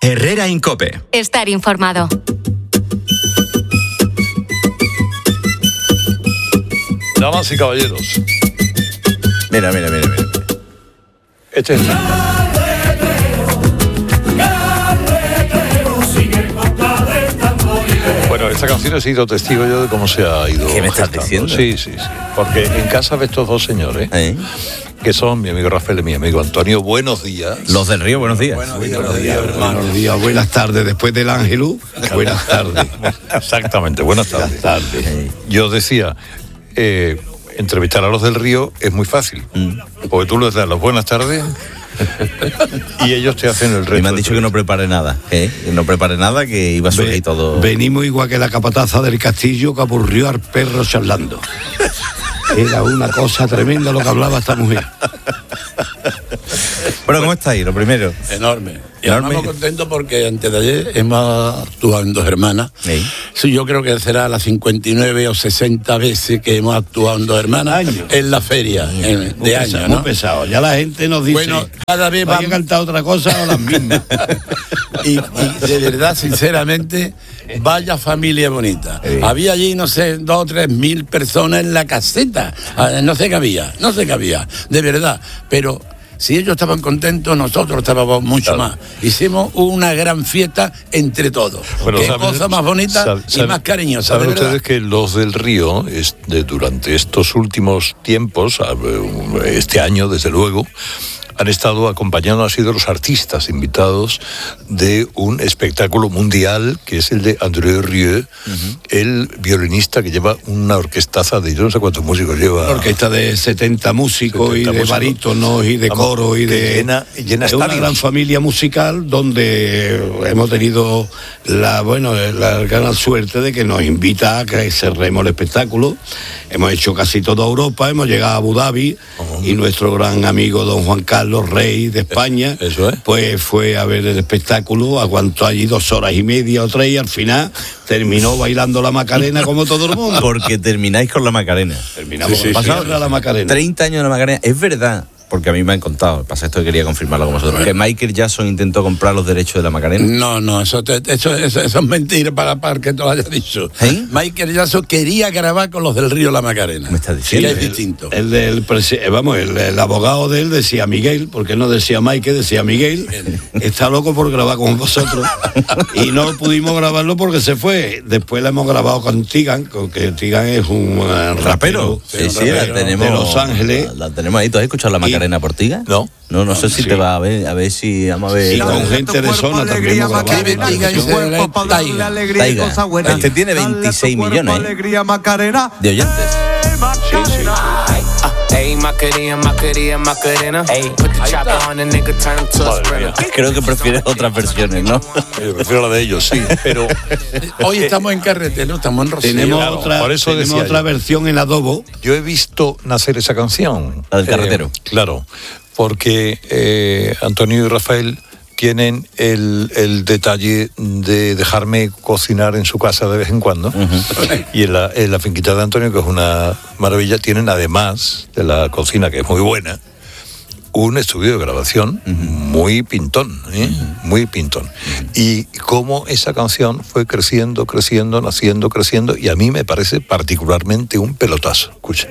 Herrera en COPE. Estar informado. Damas y caballeros. Mira. Este es Bueno, esta canción he sido testigo yo de cómo se ha ido. ¿Qué me estás gestando. diciendo? Sí. Porque en casa de estos dos señores, que son mi amigo Rafael y mi amigo Antonio, buenos días. Los del Río, buenos días. Buenos días, hermano. Buenos días, buenas tardes. Después del Ángelus, buenas tardes. Exactamente, buenas tardes. Buenas tardes. Yo decía, entrevistar a los del Río es muy fácil, porque tú les das las buenas tardes y ellos te hacen el resto. Y me han dicho que no prepare nada, que no prepare nada, que iba a surgir todo. Venimos igual que la capataza del castillo que aburrió al perro charlando. Era una cosa tremenda lo que hablaba esta mujer. Bueno, ¿cómo estáis? Lo primero. Enorme. Y estamos contentos porque antes de ayer hemos actuado en Dos Hermanas. Sí, yo creo que será las 59 o 60 veces que hemos actuado en Dos Hermanas en la feria de años, ¿no? Muy pesado. Ya la gente nos dice, bueno, cada vez va a cantar otra cosa o las mismas. y de verdad, sinceramente, vaya familia bonita. Había allí, no sé, 2 o 3 mil personas en la caseta. No se cabía, de verdad. Pero si ellos estaban contentos, nosotros estábamos mucho más. Hicimos una gran fiesta entre todos. Bueno, qué cosa más bonita y más cariñosa. Saben ustedes que los del Río, durante estos últimos tiempos, este año desde luego, han estado acompañando, han sido los artistas invitados de un espectáculo mundial que es el de Andreu Rieu, el violinista que lleva una orquestaza de yo no sé cuántos músicos lleva. Una orquesta de 70 músicos y de barítonos y de coro y de llena es una gran familia musical donde hemos tenido la gran suerte de que nos invita a que cerremos el espectáculo. Hemos hecho casi toda Europa, hemos llegado a Abu Dhabi y nuestro gran amigo don Juan Carlos, rey de España, pues fue a ver el espectáculo, aguantó allí 2 horas y media o 3 y al final terminó bailando la Macarena como todo el mundo. Porque termináis con la Macarena. Terminamos con la Macarena. 30 años de la Macarena, es verdad. Porque a mí me han contado, pasa esto que quería confirmarlo con vosotros, que Michael Jackson intentó comprar los derechos de la Macarena. No, eso es mentira para que te lo hayas dicho. Michael Jackson quería grabar con los del Río La Macarena. ¿Me estás diciendo? Sí, es distinto. El abogado de él decía Miguel, porque no decía Michael, decía Miguel, está loco por grabar con vosotros. Y no pudimos grabarlo porque se fue. Después la hemos grabado con Tigan, que Tigan es un rapero. Sí, la tenemos. De Los Ángeles. La tenemos ahí. ¿Tú has escuchado la Macarena Portiga? No sé si te va a ver si vamos a ver. Y con gente de zona también. Este tiene 26 millones de oyentes. Creo que prefieres otras versiones, ¿no? Yo prefiero la de ellos, sí, pero hoy estamos en carretera, estamos en Rocío. Tenemos otra versión en adobo. Yo he visto nacer esa canción. La del carretero. Claro, porque Antonio y Rafael tienen el detalle de dejarme cocinar en su casa de vez en cuando. Y en la finquita de Antonio, que es una maravilla, tienen además de la cocina, que es muy buena, un estudio de grabación muy pintón, muy pintón. Y cómo esa canción fue creciendo, naciendo, y a mí me parece particularmente un pelotazo. Escucha.